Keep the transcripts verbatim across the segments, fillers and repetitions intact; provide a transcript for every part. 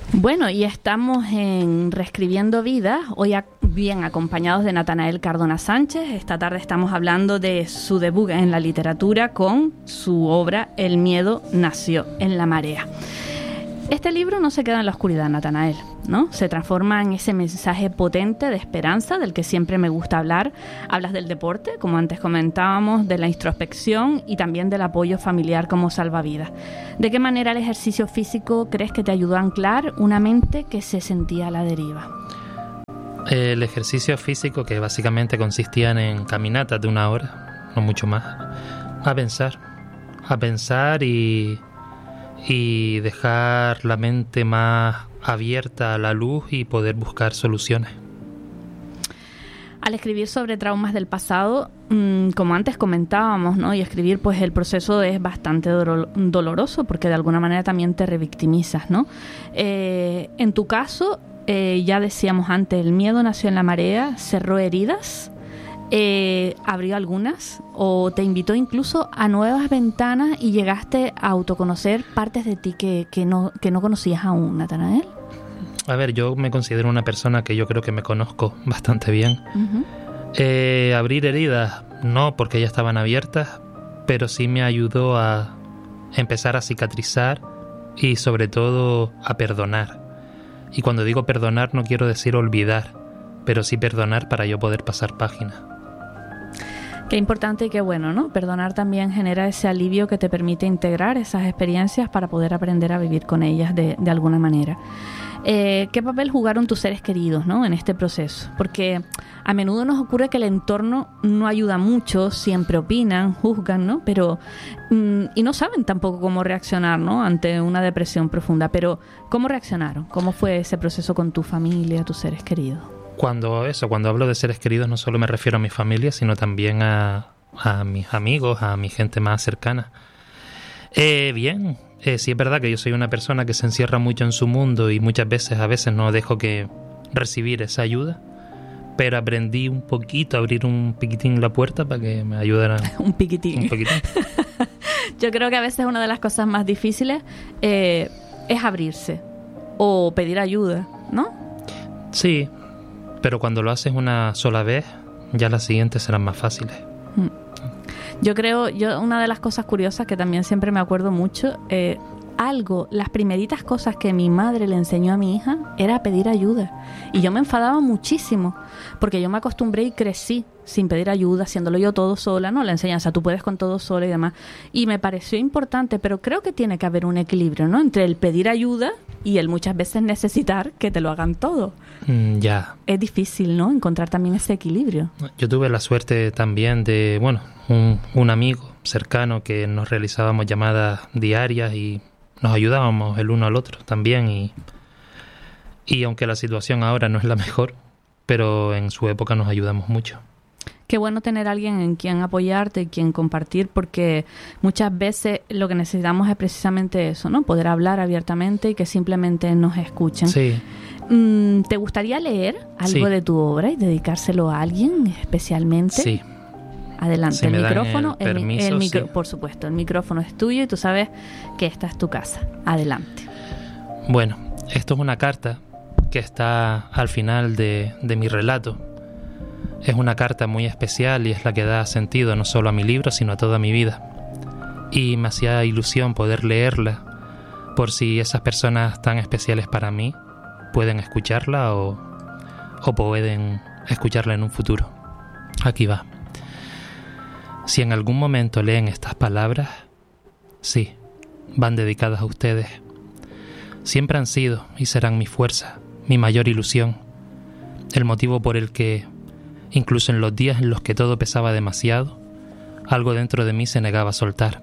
Bueno, y estamos en Reescribiendo Vidas, hoy a, bien acompañados de Natanael Cardona Sánchez. Esta tarde estamos hablando de su debut en la literatura con su obra El miedo nació en la marea. Este libro no se queda en la oscuridad, Natanael, ¿no? Se transforma en ese mensaje potente de esperanza del que siempre me gusta hablar. Hablas del deporte, como antes comentábamos, de la introspección y también del apoyo familiar como salvavidas. ¿De qué manera el ejercicio físico crees que te ayudó a anclar una mente que se sentía a la deriva? El ejercicio físico, que básicamente consistían en caminatas de una hora, no mucho más, a pensar, a pensar y... y dejar la mente más abierta a la luz y poder buscar soluciones. Al escribir sobre traumas del pasado, mmm, como antes comentábamos, ¿no? Y escribir, pues el proceso es bastante do- doloroso porque de alguna manera también te revictimizas, ¿no? Eh, en tu caso, eh, ya decíamos antes, el miedo nació en la marea, cerró heridas, Eh, abrió algunas o te invitó incluso a nuevas ventanas y llegaste a autoconocer partes de ti que, que, no, que no conocías aún, Natanael. A ver, yo me considero una persona que yo creo que me conozco bastante bien. Uh-huh. Eh, abrir heridas, no porque ya estaban abiertas, pero sí me ayudó a empezar a cicatrizar y sobre todo a perdonar. Y cuando digo perdonar no quiero decir olvidar, pero sí perdonar para yo poder pasar página. Qué importante y qué bueno, ¿no? Perdonar también genera ese alivio que te permite integrar esas experiencias para poder aprender a vivir con ellas de, de alguna manera. Eh, ¿Qué papel jugaron tus seres queridos, ¿no? en este proceso? Porque a menudo nos ocurre que el entorno no ayuda mucho, siempre opinan, juzgan, ¿no? Pero mm, y no saben tampoco cómo reaccionar, ¿no? ante una depresión profunda. Pero ¿cómo reaccionaron? ¿Cómo fue ese proceso con tu familia, tus seres queridos? Cuando eso, cuando hablo de seres queridos no solo me refiero a mi familia, sino también a, a mis amigos, a mi gente más cercana. Eh, bien, eh, sí es verdad que yo soy una persona que se encierra mucho en su mundo y muchas veces, a veces no dejo que recibir esa ayuda, pero aprendí un poquito a abrir un piquitín la puerta para que me ayudaran. un piquitín. Un poquitín. Yo creo que a veces una de las cosas más difíciles eh, es abrirse o pedir ayuda, ¿no? Sí. Pero cuando lo haces una sola vez, ya las siguientes serán más fáciles. Yo creo, yo una de las cosas curiosas que también siempre me acuerdo mucho, eh, algo, las primeritas cosas que mi madre le enseñó a mi hija era pedir ayuda. Y yo me enfadaba muchísimo, porque yo me acostumbré y crecí sin pedir ayuda, haciéndolo yo todo sola, ¿no? La enseñanza, tú puedes con todo sola y demás. Y me pareció importante, pero creo que tiene que haber un equilibrio, ¿no? Entre el pedir ayuda y el muchas veces necesitar que te lo hagan todo. Mm, ya. Es difícil, ¿no? Encontrar también ese equilibrio. Yo tuve la suerte también de, bueno, un, un amigo cercano que nos realizábamos llamadas diarias y nos ayudábamos el uno al otro también. Y, y aunque la situación ahora no es la mejor, pero en su época nos ayudamos mucho. Qué bueno tener a alguien en quien apoyarte, en quien compartir, porque muchas veces lo que necesitamos es precisamente eso, ¿no? Poder hablar abiertamente y que simplemente nos escuchen. Sí. Mm, ¿te gustaría leer algo Sí. de tu obra y dedicárselo a alguien especialmente? Sí. Adelante, Si el me dan micrófono, el el, mi- permiso, el micro, sí. por supuesto, el micrófono es tuyo y tú sabes que esta es tu casa. Adelante. Bueno, esto es una carta que está al final de, de mi relato. Es una carta muy especial y es la que da sentido no solo a mi libro, sino a toda mi vida. Y me hacía ilusión poder leerla, por si esas personas tan especiales para mí pueden escucharla o, o pueden escucharla en un futuro. Aquí va. Si en algún momento leen estas palabras, sí, van dedicadas a ustedes. Siempre han sido y serán mi fuerza, mi mayor ilusión, el motivo por el que, incluso en los días en los que todo pesaba demasiado, algo dentro de mí se negaba a soltar.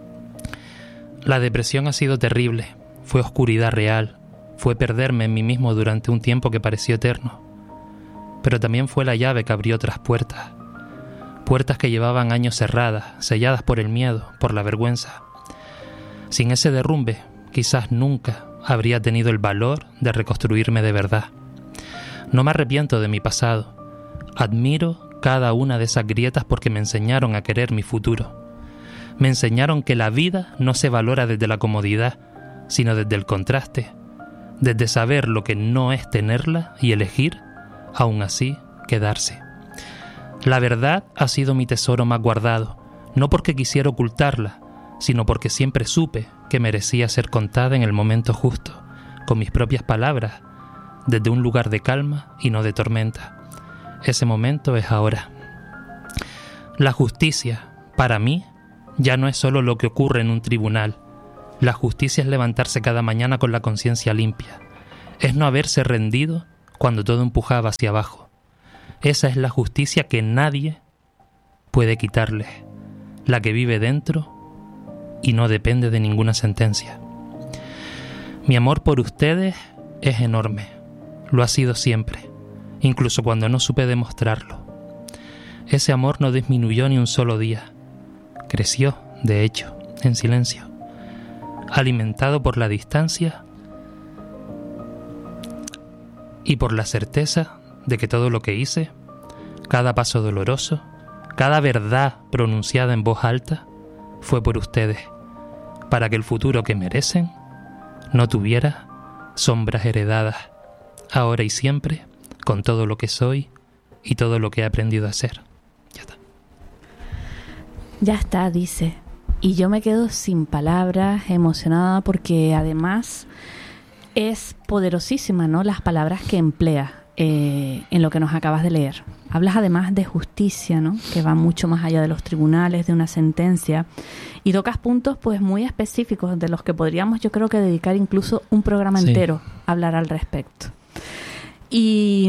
La depresión ha sido terrible, fue oscuridad real, fue perderme en mí mismo durante un tiempo que pareció eterno. Pero también fue la llave que abrió otras puertas, puertas que llevaban años cerradas, selladas por el miedo, por la vergüenza. Sin ese derrumbe, quizás nunca habría tenido el valor de reconstruirme de verdad. No me arrepiento de mi pasado. Admiro cada una de esas grietas porque me enseñaron a querer mi futuro. Me enseñaron que la vida no se valora desde la comodidad, sino desde el contraste, desde saber lo que no es tenerla y elegir, aún así, quedarse. La verdad ha sido mi tesoro más guardado, no porque quisiera ocultarla, sino porque siempre supe que merecía ser contada en el momento justo, con mis propias palabras, desde un lugar de calma y no de tormenta. Ese momento es ahora. La justicia, para mí, ya no es solo lo que ocurre en un tribunal. La justicia es levantarse cada mañana con la conciencia limpia. Es no haberse rendido cuando todo empujaba hacia abajo. Esa es la justicia que nadie puede quitarle, la que vive dentro y no depende de ninguna sentencia. Mi amor por ustedes es enorme. Lo ha sido siempre, incluso cuando no supe demostrarlo. Ese amor no disminuyó ni un solo día. Creció, de hecho, en silencio, alimentado por la distancia y por la certeza de que todo lo que hice, cada paso doloroso, cada verdad pronunciada en voz alta, fue por ustedes, para que el futuro que merecen no tuviera sombras heredadas, ahora y siempre, con todo lo que soy y todo lo que he aprendido a hacer. Ya está. Ya está, dice. Y yo me quedo sin palabras, emocionada, porque además es poderosísima, ¿no?, las palabras que emplea eh, en lo que nos acabas de leer. Hablas además de justicia, ¿no?, que va mucho más allá de los tribunales, de una sentencia, y tocas puntos pues muy específicos de los que podríamos, yo creo, que dedicar incluso un programa sí. entero a hablar al respecto. Y,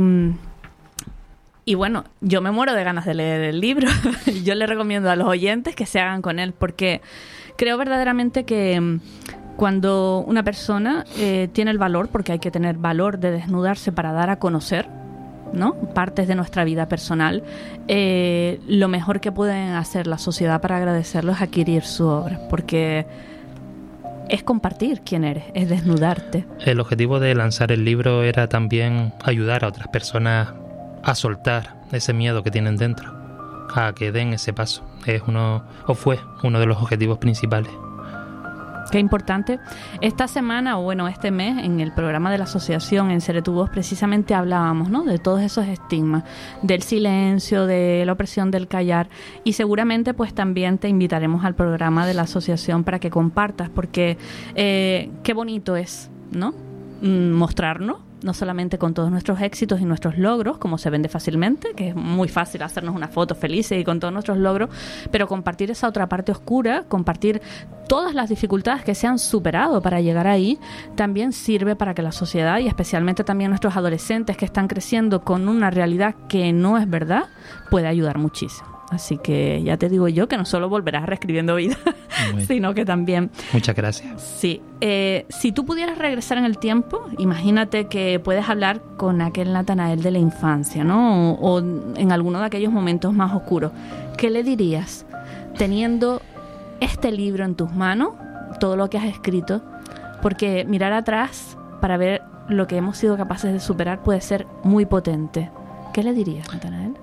y bueno, yo me muero de ganas de leer el libro. Yo le recomiendo a los oyentes que se hagan con él, porque creo verdaderamente que cuando una persona eh, tiene el valor, porque hay que tener valor de desnudarse para dar a conocer, ¿no?, partes de nuestra vida personal, eh, lo mejor que pueden hacer la sociedad para agradecerlo es adquirir su obra, porque es compartir quién eres, es desnudarte. El objetivo de lanzar el libro era también ayudar a otras personas a soltar ese miedo que tienen dentro, a que den ese paso. Es uno, o fue uno de los objetivos principales. Qué importante. Esta semana, o bueno, este mes, en el programa de la asociación en Seré tu Voz, precisamente hablábamos, ¿no?, de todos esos estigmas, del silencio, de la opresión del callar, y seguramente pues también te invitaremos al programa de la asociación para que compartas, porque eh, qué bonito es, ¿no?, mm, mostrarnos, no solamente con todos nuestros éxitos y nuestros logros, como se vende fácilmente, que es muy fácil hacernos una foto felices y con todos nuestros logros, pero compartir esa otra parte oscura, compartir todas las dificultades que se han superado para llegar ahí, también sirve para que la sociedad, y especialmente también nuestros adolescentes que están creciendo con una realidad que no es verdad, pueda ayudar muchísimo. Así que ya te digo yo que no solo volverás reescribiendo vida, sino que también... Muchas gracias. Sí. Eh, si tú pudieras regresar en el tiempo, imagínate que puedes hablar con aquel Natanael de la infancia, ¿no? O, o en alguno de aquellos momentos más oscuros. ¿Qué le dirías teniendo este libro en tus manos, todo lo que has escrito? Porque mirar atrás para ver lo que hemos sido capaces de superar puede ser muy potente. ¿Qué le dirías, Natanael?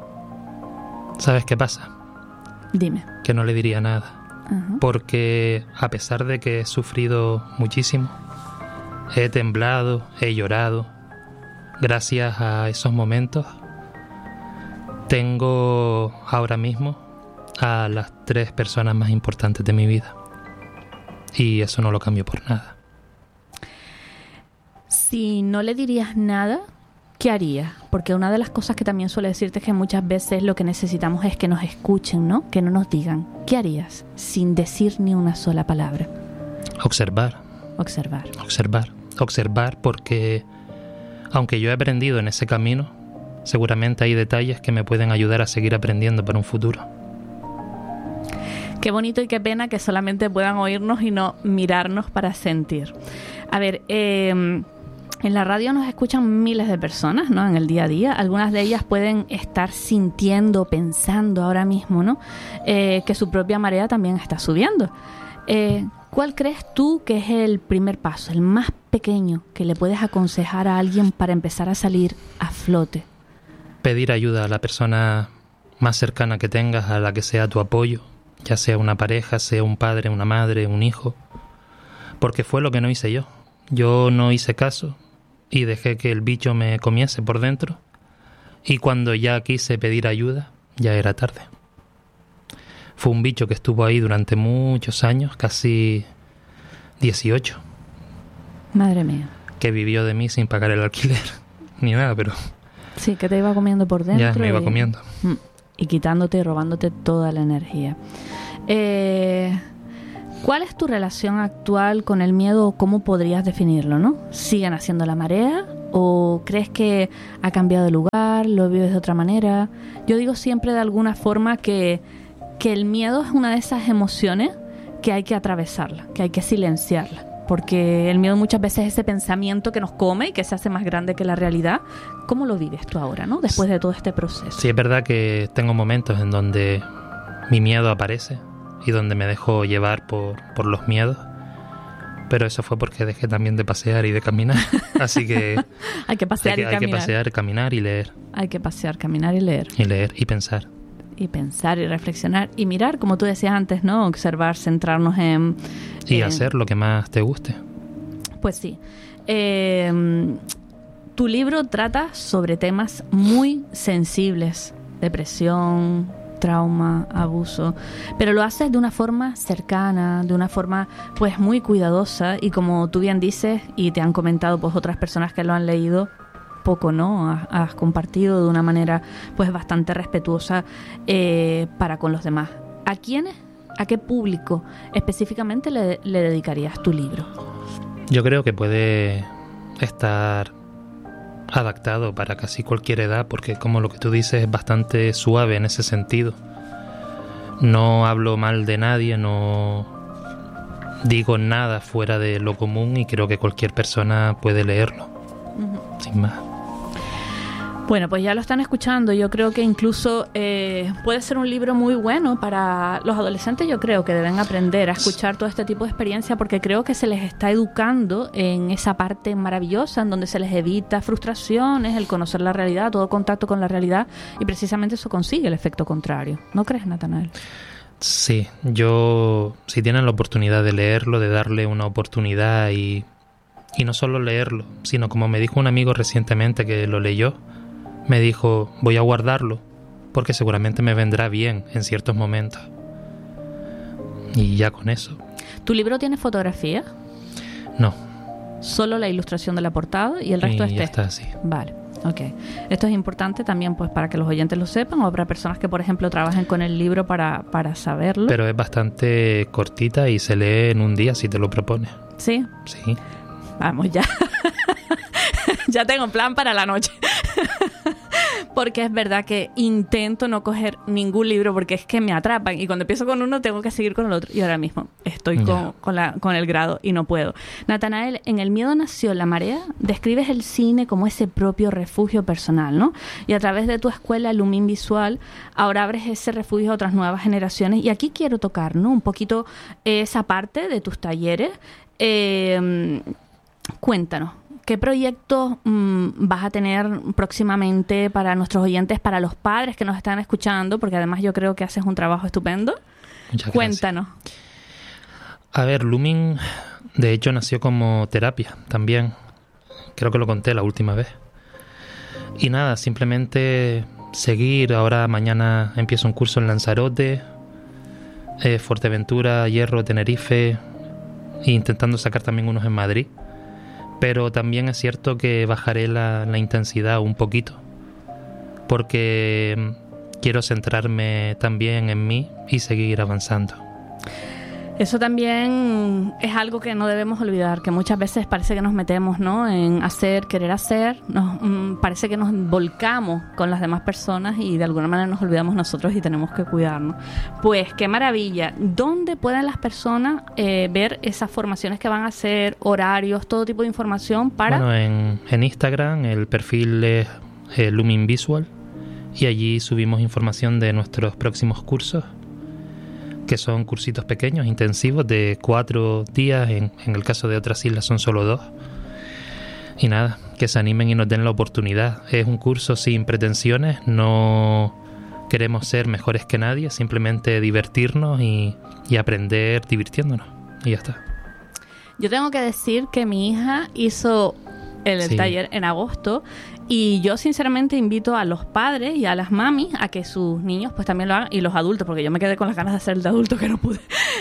¿Sabes qué pasa? Dime. Que no le diría nada. Uh-huh. Porque a pesar de que he sufrido muchísimo, he temblado, he llorado, gracias a esos momentos, tengo ahora mismo a las tres personas más importantes de mi vida. Y eso no lo cambio por nada. Si no le dirías nada, ¿qué harías? Porque una de las cosas que también suele decirte es que muchas veces lo que necesitamos es que nos escuchen, ¿no? Que no nos digan. ¿Qué harías sin decir ni una sola palabra? Observar. Observar. Observar. Observar porque, aunque yo he aprendido en ese camino, seguramente hay detalles que me pueden ayudar a seguir aprendiendo para un futuro. Qué bonito y qué pena que solamente puedan oírnos y no mirarnos para sentir. A ver, eh... en la radio nos escuchan miles de personas, ¿no?, en el día a día. Algunas de ellas pueden estar sintiendo, pensando ahora mismo, ¿no?, eh, que su propia marea también está subiendo. Eh, ¿Cuál crees tú que es el primer paso, el más pequeño, que le puedes aconsejar a alguien para empezar a salir a flote? Pedir ayuda a la persona más cercana que tengas, a la que sea tu apoyo, ya sea una pareja, sea un padre, una madre, un hijo. Porque fue lo que no hice yo. Yo no hice caso y dejé que el bicho me comiese por dentro, y cuando ya quise pedir ayuda, ya era tarde. Fue un bicho que estuvo ahí durante muchos años, casi dieciocho. Madre mía. Que vivió de mí sin pagar el alquiler, ni nada, pero... Sí, que te iba comiendo por dentro. Ya, me iba y, comiendo. Y quitándote y robándote toda la energía. Eh, ¿Cuál es tu relación actual con el miedo? ¿Cómo podrías definirlo, no? ¿Siguen haciendo la marea? ¿O crees que ha cambiado de lugar? ¿Lo vives de otra manera? Yo digo siempre de alguna forma que, que el miedo es una de esas emociones que hay que atravesarla, que hay que silenciarla. Porque el miedo muchas veces es ese pensamiento que nos come y que se hace más grande que la realidad. ¿Cómo lo vives tú ahora, no? Después de todo este proceso. Sí, es verdad que tengo momentos en donde mi miedo aparece y donde me dejo llevar por, por los miedos. Pero eso fue porque dejé también de pasear y de caminar. Así que... hay que pasear hay que, y caminar. Hay que pasear, caminar y leer. Hay que pasear, caminar y leer. Y leer y pensar. Y pensar y reflexionar y mirar, como tú decías antes, ¿no? Observar, centrarnos en... Y en... hacer lo que más te guste. Pues sí. Eh, tu libro trata sobre temas muy sensibles. Depresión, trauma, abuso. Pero lo haces de una forma cercana, de una forma pues muy cuidadosa. Y como tú bien dices, y te han comentado pues otras personas que lo han leído, poco, ¿no? Has, has compartido de una manera pues bastante respetuosa eh, para con los demás. ¿A quiénes, a qué público específicamente le, le dedicarías tu libro? Yo creo que puede estar adaptado para casi cualquier edad, porque como lo que tú dices es bastante suave en ese sentido. No hablo mal de nadie, no digo nada fuera de lo común y creo que cualquier persona puede leerlo. Uh-huh. Sin más. Bueno, pues ya lo están escuchando. Yo creo que incluso eh, puede ser un libro muy bueno para los adolescentes. Yo creo que deben aprender a escuchar todo este tipo de experiencia, porque creo que se les está educando en esa parte maravillosa en donde se les evita frustraciones, el conocer la realidad, todo contacto con la realidad, y precisamente eso consigue el efecto contrario. ¿No crees, Natanael? Sí, yo, si tienen la oportunidad de leerlo, de darle una oportunidad y, y no solo leerlo, sino como me dijo un amigo recientemente que lo leyó, me dijo, voy a guardarlo porque seguramente me vendrá bien en ciertos momentos. Y ya con eso. ¿Tu libro tiene fotografía? No. Solo la ilustración de la portada y el resto y es ya texto. Está así. Vale, ok. Esto es importante también pues para que los oyentes lo sepan, o para personas que por ejemplo trabajen con el libro para, para saberlo. Pero es bastante cortita y se lee en un día si te lo propones. ¿Sí? Sí. Vamos ya. Ya tengo plan para la noche. Porque es verdad que intento no coger ningún libro porque es que me atrapan, y cuando empiezo con uno tengo que seguir con el otro, y ahora mismo estoy con, yeah. con, la, con el grado y no puedo. Natanael, en El miedo nació la marea, describes el cine como ese propio refugio personal, ¿no? Y a través de tu escuela Lumin Visual ahora abres ese refugio a otras nuevas generaciones, y aquí quiero tocar, ¿no? Un poquito esa parte de tus talleres. Eh, cuéntanos, ¿qué proyectos mmm, vas a tener próximamente para nuestros oyentes, para los padres que nos están escuchando? Porque además yo creo que haces un trabajo estupendo. Muchas Cuéntanos. Gracias. A ver, Lumin, de hecho, nació como terapia también. Creo que lo conté la última vez. Y nada, simplemente seguir. Ahora mañana empiezo un curso en Lanzarote, eh, Fuerteventura, Hierro, Tenerife, e intentando sacar también unos en Madrid. Pero también es cierto que bajaré la, la intensidad un poquito, porque quiero centrarme también en mí y seguir avanzando. Eso también es algo que no debemos olvidar, que muchas veces parece que nos metemos, ¿no?, en hacer, querer hacer, nos, mm, parece que nos volcamos con las demás personas y de alguna manera nos olvidamos nosotros y tenemos que cuidarnos. Pues qué maravilla. ¿Dónde pueden las personas eh, ver esas formaciones que van a hacer, horarios, todo tipo de información para...? Bueno, en, en Instagram el perfil es eh, Lumin Visual, y allí subimos información de nuestros próximos cursos, que son cursitos pequeños, intensivos, de cuatro días. En, en el caso de otras islas son solo dos. Y nada, que se animen y nos den la oportunidad. Es un curso sin pretensiones, no queremos ser mejores que nadie, simplemente divertirnos y, y aprender divirtiéndonos. Y ya está. Yo tengo que decir que mi hija hizo el Sí. taller en agosto y yo sinceramente invito a los padres y a las mamis a que sus niños pues también lo hagan, y los adultos, porque yo me quedé con las ganas de hacer el de adulto que no pude.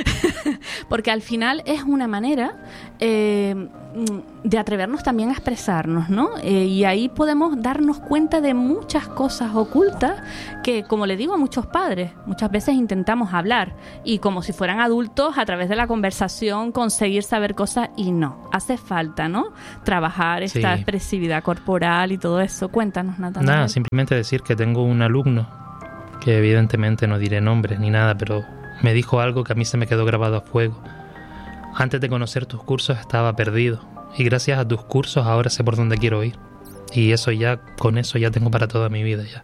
Porque al final es una manera eh, de atrevernos también a expresarnos, ¿no? Eh, y ahí podemos darnos cuenta de muchas cosas ocultas que, como le digo a muchos padres, muchas veces intentamos hablar y como si fueran adultos a través de la conversación conseguir saber cosas, y no, hace falta, ¿no? Trabajar esta Sí. expresividad corporal y todo eso. Cuéntanos, Natanael. Nada, simplemente decir que tengo un alumno, que evidentemente no diré nombres ni nada, pero me dijo algo que a mí se me quedó grabado a fuego. Antes de conocer tus cursos estaba perdido, y gracias a tus cursos ahora sé por dónde quiero ir. Y eso ya, con eso ya tengo para toda mi vida ya.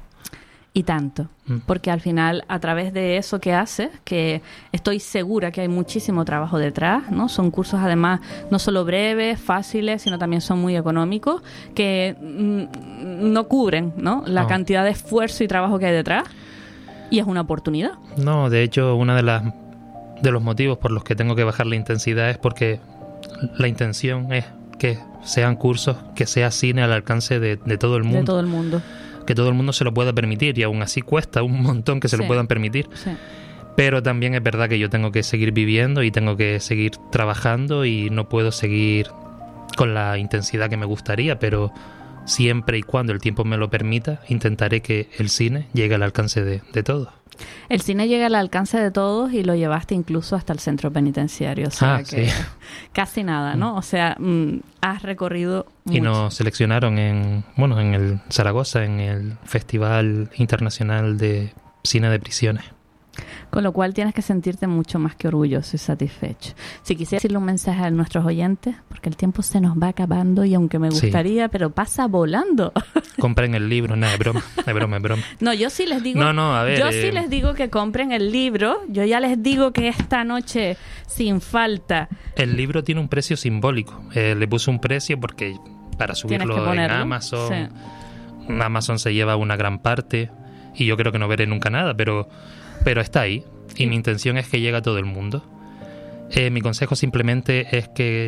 Y tanto, Mm. porque al final a través de eso que haces, que estoy segura que hay muchísimo trabajo detrás, ¿no? Son cursos además no solo breves, fáciles, sino también son muy económicos, que mm, no cubren, ¿no? La No. cantidad de esfuerzo y trabajo que hay detrás, y es una oportunidad. No, de hecho, uno de las de los motivos por los que tengo que bajar la intensidad es porque la intención es que sean cursos, que sea cine al alcance de, de todo el mundo. De todo el mundo. Que todo el mundo se lo pueda permitir, y aún así cuesta un montón que se Sí. lo puedan permitir. Sí. Pero también es verdad que yo tengo que seguir viviendo y tengo que seguir trabajando y no puedo seguir con la intensidad que me gustaría, pero siempre y cuando el tiempo me lo permita, intentaré que el cine llegue al alcance de, de todos. El cine llega al alcance de todos y lo llevaste incluso hasta el centro penitenciario, o sea Ah, que sí. casi nada, ¿no? O sea, mm, has recorrido Y mucho. nos seleccionaron en, bueno, en el Zaragoza, en el Festival Internacional de Cine de Prisiones. Con lo cual tienes que sentirte mucho más que orgulloso y satisfecho. Si quisiera decirle un mensaje a nuestros oyentes, porque el tiempo se nos va acabando y aunque me Sí. gustaría, pero pasa volando. Compren el libro, nada, es broma, es broma, es broma. No, yo sí les digo, No, no, a ver, yo eh, sí les digo que compren el libro. Yo ya les digo que esta noche, sin falta, El libro tiene un precio simbólico. Eh, le puse un precio porque para tienes subirlo que en ponerlo. Amazon, Sí. Amazon se lleva una gran parte y yo creo que no veré nunca nada, pero, pero está ahí y mi intención es que llegue a todo el mundo. Eh, mi consejo simplemente es que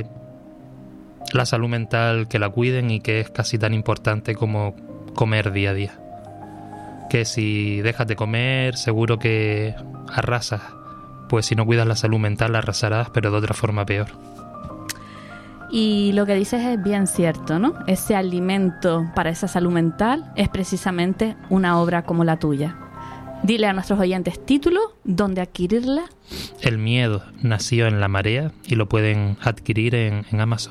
la salud mental, que la cuiden, y que es casi tan importante como comer día a día. Que si dejas de comer, seguro que arrasas. Pues si no cuidas la salud mental, arrasarás, pero de otra forma peor. Y lo que dices es bien cierto, ¿no? Ese alimento para esa salud mental es precisamente una obra como la tuya. Dile a nuestros oyentes título, dónde adquirirla. El miedo nació en la marea y lo pueden adquirir en, en Amazon.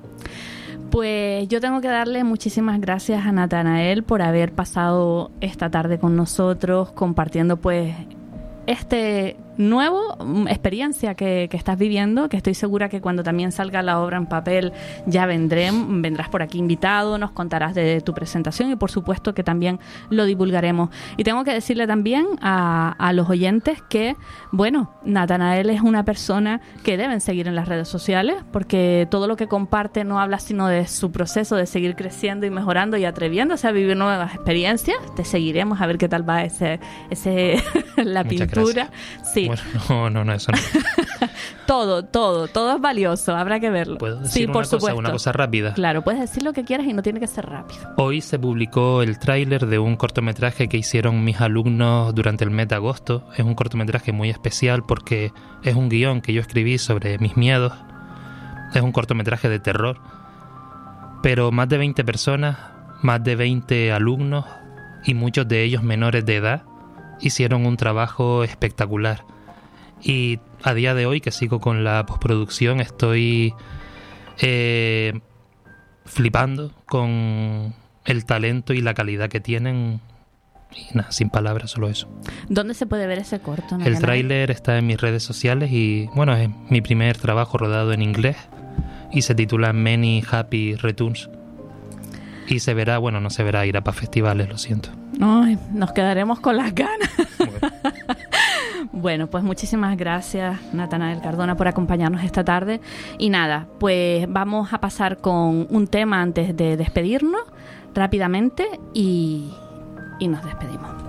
Pues yo tengo que darle muchísimas gracias a Natanael por haber pasado esta tarde con nosotros, compartiendo pues este nuevo mm, experiencia que, que estás viviendo, que estoy segura que cuando también salga la obra en papel ya vendré, vendrás por aquí invitado, nos contarás de tu presentación y por supuesto que también lo divulgaremos. Y tengo que decirle también a, a los oyentes que, bueno, Natanael es una persona que deben seguir en las redes sociales porque todo lo que comparte no habla sino de su proceso de seguir creciendo y mejorando y atreviéndose a vivir nuevas experiencias. Te seguiremos a ver qué tal va ese, ese la Muchas pintura. gracias. Sí. Bueno, no, no, no, eso no. Todo, todo, todo es valioso, habrá que verlo. ¿Puedo decir Sí, una, por cosa, supuesto. una cosa rápida? Claro, puedes decir lo que quieras y no tiene que ser rápido. Hoy se publicó el tráiler de un cortometraje que hicieron mis alumnos durante el mes de agosto. Es un cortometraje muy especial porque es un guión que yo escribí sobre mis miedos. Es un cortometraje de terror. Pero más de veinte personas, más de veinte alumnos y muchos de ellos menores de edad hicieron un trabajo espectacular. Y a día de hoy, que sigo con la postproducción, estoy eh, flipando con el talento y la calidad que tienen. Y nada, sin palabras, solo eso. ¿Dónde se puede ver ese corto? El Natanael? tráiler está en mis redes sociales y, bueno, es mi primer trabajo rodado en inglés y se titula Many Happy Returns. Y se verá, bueno, no se verá, irá para festivales, lo siento. Ay, nos quedaremos con las ganas. Bueno. Bueno, pues muchísimas gracias, Natanael Cardona, por acompañarnos esta tarde. Y nada, pues vamos a pasar con un tema antes de despedirnos rápidamente y, y nos despedimos.